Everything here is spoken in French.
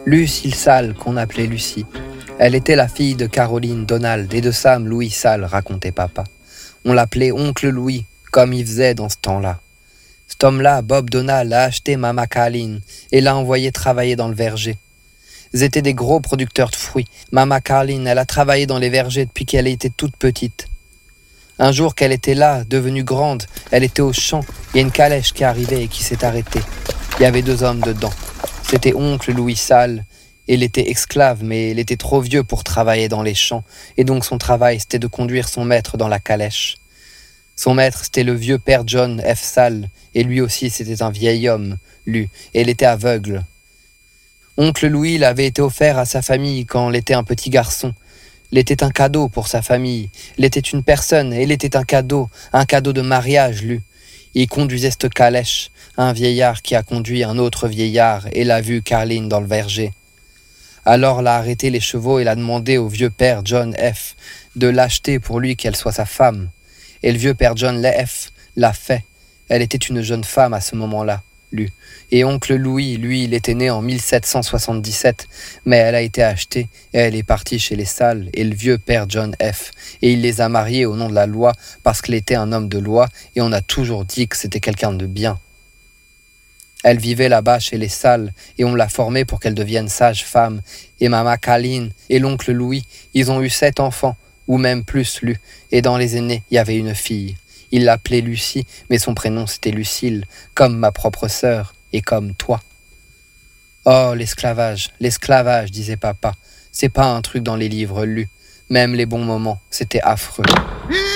Lucille Salle, qu'on appelait Lucie. Elle était la fille de Caroline Donald et de Sam Louis Salle, racontait papa. On l'appelait Oncle Louis, comme il faisait dans ce temps-là. Cet homme-là, Bob Donald, a acheté Mama Caroline et l'a envoyé travailler dans le verger. Ils étaient des gros producteurs de fruits. Mama Caroline, elle a travaillé dans les vergers depuis qu'elle était toute petite. Un jour qu'elle était là, devenue grande, elle était au champ. Il y a une calèche qui arrivait et qui s'est arrêtée. Il y avait 2 hommes dedans. C'était Oncle Louis Salle. Il était esclave, mais il était trop vieux pour travailler dans les champs. Et donc son travail, c'était de conduire son maître dans la calèche. Son maître, c'était le vieux père John F. Salle. Et lui aussi, c'était un vieil homme, lui. Et il était aveugle. Oncle Louis l'avait été offert à sa famille quand il était un petit garçon. Il était un cadeau pour sa famille. Il était une personne et il était un cadeau de mariage, lui. Il conduisait cette calèche, un vieillard qui a conduit un autre vieillard et l'a vu Caroline dans le verger. Alors l'a arrêté les chevaux et l'a demandé au vieux père John F. de l'acheter pour lui qu'elle soit sa femme. Et le vieux père John F. l'a fait. Elle était une jeune femme à ce moment-là, lui. Et oncle Louis, lui, il était né en 1777, mais elle a été achetée et elle est partie chez les Salles et le vieux père John F. Et il les a mariés au nom de la loi parce qu'il était un homme de loi et on a toujours dit que c'était quelqu'un de bien. Elle vivait là-bas chez les Salles et on l'a formée pour qu'elle devienne sage-femme. Et Mama Caroline et l'oncle Louis, ils ont eu 7 enfants, ou même plus, lui. Et dans les aînés, il y avait une fille. Il l'appelait Lucie, mais son prénom c'était Lucille, comme ma propre sœur et comme toi. Oh, l'esclavage, disait papa. C'est pas un truc dans les livres lus. Même les bons moments, c'était affreux.